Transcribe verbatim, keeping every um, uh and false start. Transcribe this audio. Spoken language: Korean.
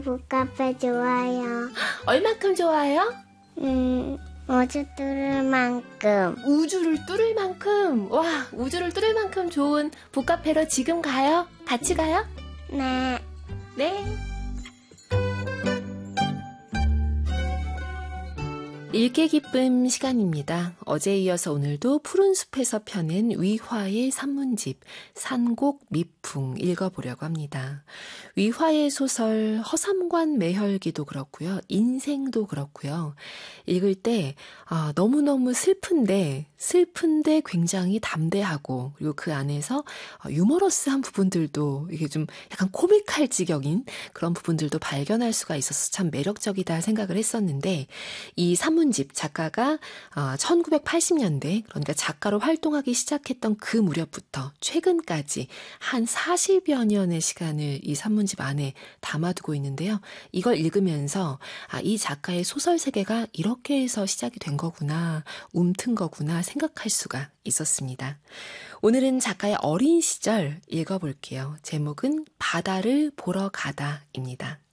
북카페 좋아요. 얼만큼 좋아요? 음, 우주 뚫을 만큼. 우주를 뚫을 만큼. 와, 우주를 뚫을 만큼 좋은 북카페로 지금 가요? 같이 가요? 네. 네. 읽기 기쁨 시간입니다. 어제에 이어서 오늘도 푸른 숲에서 펴낸 위화의 산문집 산곡 미풍 읽어보려고 합니다. 위화의 소설 허삼관 매혈기도 그렇고요. 인생도 그렇고요. 읽을 때 아, 너무너무 슬픈데 슬픈데 굉장히 담대하고 그리고 그 안에서 유머러스한 부분들도 이게 좀 약간 코믹할 지경인 그런 부분들도 발견할 수가 있어서 참 매력적이다 생각을 했었는데 이 산문집 작가가 천구백팔십 년대 그러니까 작가로 활동하기 시작했던 그 무렵부터 최근까지 한 사십여 년의 시간을 이 산문집 안에 담아두고 있는데요. 이걸 읽으면서 아, 이 작가의 소설 세계가 이렇게 해서 시작이 된 거구나, 움튼 거구나 생각할 수가 있었습니다. 오늘은 작가의 어린 시절 읽어볼게요. 제목은 바다를 보러 가다입니다.